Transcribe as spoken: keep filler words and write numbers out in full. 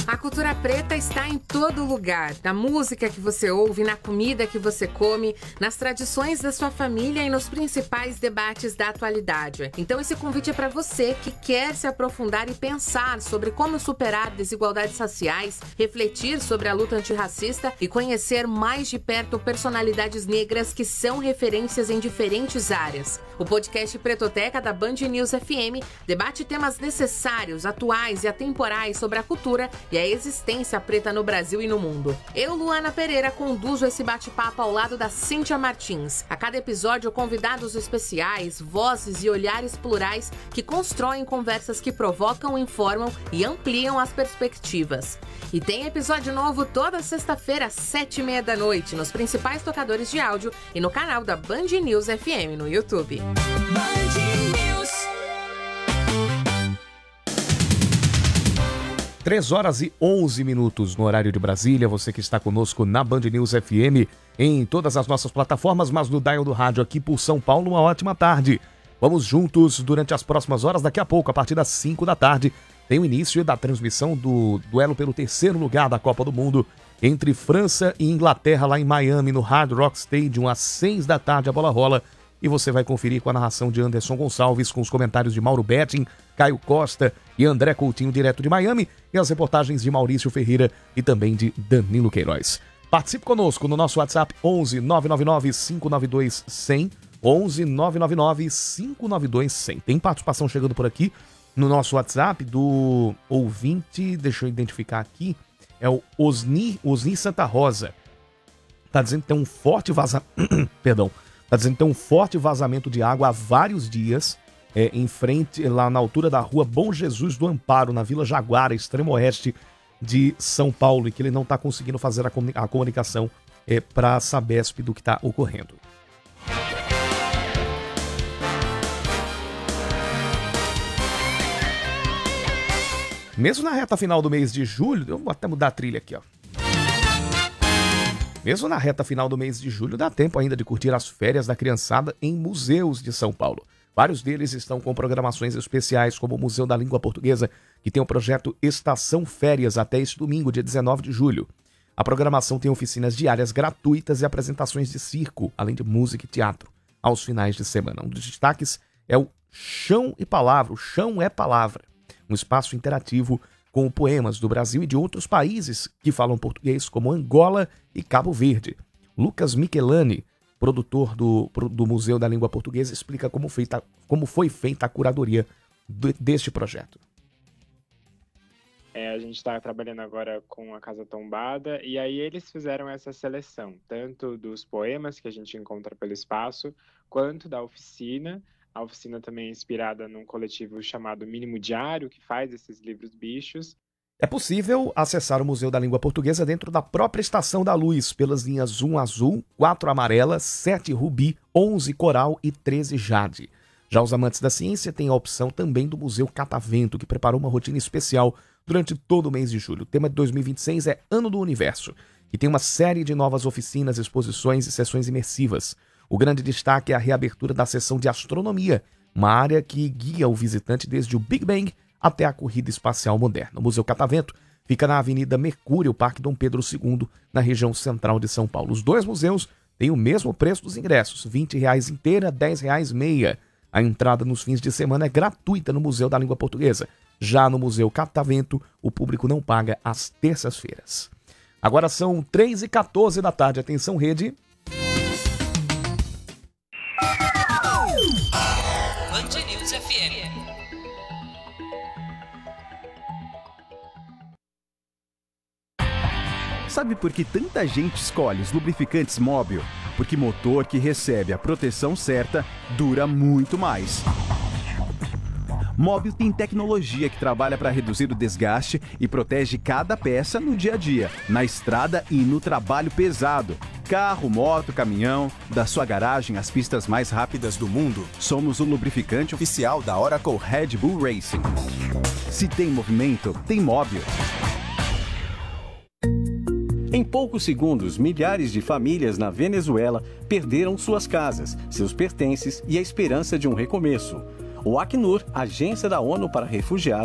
A cultura preta está em todo lugar, na música que você ouve, na comida que você come, nas tradições da sua família e nos principais debates da atualidade. Então esse convite é para você que quer se aprofundar e pensar sobre como superar desigualdades raciais, refletir sobre a luta antirracista e conhecer mais de perto personalidades negras que são referências em diferentes áreas. O podcast Pretoteca da Band News F M debate temas necessários, atuais e atemporais sobre a cultura e a existência preta no Brasil e no mundo. Eu, Luana Pereira, conduzo esse bate-papo ao lado da Cíntia Martins. A cada episódio, convidados especiais, vozes e olhares plurais que constroem conversas que provocam, informam e ampliam as perspectivas. E tem episódio novo toda sexta-feira às sete e meia da noite, nos principais tocadores de áudio e no canal da Band News F M no YouTube. Band News. três horas e onze minutos no horário de Brasília. Você que está conosco na Band News F M, em todas as nossas plataformas, mas no dial do rádio aqui por São Paulo, uma ótima tarde. Vamos juntos durante as próximas horas. Daqui a pouco, a partir das cinco da tarde, tem o início da transmissão do duelo pelo terceiro lugar da Copa do Mundo entre França e Inglaterra lá em Miami, no Hard Rock Stadium, às seis da tarde a bola rola. E você vai conferir com a narração de Anderson Gonçalves, com os comentários de Mauro Betting, Caio Costa e André Coutinho, direto de Miami, e as reportagens de Maurício Ferreira e também de Danilo Queiroz. Participe conosco no nosso WhatsApp onze nove nove nove cinco nove dois cem, onze nove nove nove cinco nove dois cem. Tem participação chegando por aqui no nosso WhatsApp do ouvinte, deixa eu identificar aqui, é o Osni, Osni Santa Rosa. Tá dizendo que tem um forte vazamento, perdão, tá dizendo que tem um forte vazamento de água há vários dias, é, em frente, lá na altura da rua Bom Jesus do Amparo, na Vila Jaguara, extremo oeste de São Paulo, e que ele não está conseguindo fazer a, comuni- a comunicação é, para a Sabesp do que está ocorrendo. Mesmo na reta final do mês de julho, eu vou até mudar a trilha aqui, ó. Mesmo na reta final do mês de julho, dá tempo ainda de curtir as férias da criançada em museus de São Paulo. Vários deles estão com programações especiais, como o Museu da Língua Portuguesa, que tem o projeto Estação Férias até este domingo, dia dezenove de julho. A programação tem oficinas diárias gratuitas e apresentações de circo, além de música e teatro, aos finais de semana. Um dos destaques é o Chão e Palavra, o Chão é Palavra, um espaço interativo com poemas do Brasil e de outros países que falam português, como Angola e Cabo Verde. Lucas Michelani, produtor do, do Museu da Língua Portuguesa, explica como, feita, como foi feita a curadoria de, deste projeto. É, a gente está trabalhando agora com a Casa Tombada, e aí eles fizeram essa seleção, tanto dos poemas que a gente encontra pelo espaço, quanto da oficina. A oficina também é inspirada num coletivo chamado Mínimo Diário, que faz esses livros bichos. É possível acessar o Museu da Língua Portuguesa dentro da própria Estação da Luz, pelas linhas um azul, quatro amarela, sete rubi, onze coral e treze jade. Já os amantes da ciência têm a opção também do Museu Catavento, que preparou uma rotina especial durante todo o mês de julho. O tema de dois mil e vinte e seis é Ano do Universo, e tem uma série de novas oficinas, exposições e sessões imersivas. O grande destaque é a reabertura da seção de astronomia, uma área que guia o visitante desde o Big Bang até a corrida espacial moderna. O Museu Catavento fica na Avenida Mercúrio, Parque Dom Pedro segundo, na região central de São Paulo. Os dois museus têm o mesmo preço dos ingressos, vinte reais inteira, dez reais meia. A entrada nos fins de semana é gratuita no Museu da Língua Portuguesa. Já no Museu Catavento, o público não paga às terças-feiras. Agora são três e quatorze da tarde. Atenção, rede. Band News F M. Sabe por que tanta gente escolhe os lubrificantes Mobil? Porque motor que recebe a proteção certa dura muito mais. Mobil tem tecnologia que trabalha para reduzir o desgaste e protege cada peça no dia a dia, na estrada e no trabalho pesado. Carro, moto, caminhão, da sua garagem às pistas mais rápidas do mundo, somos o lubrificante oficial da Oracle Red Bull Racing. Se tem movimento, tem Mobil. Em poucos segundos, milhares de famílias na Venezuela perderam suas casas, seus pertences e a esperança de um recomeço. O Acnur, agência da ONU para refugiados,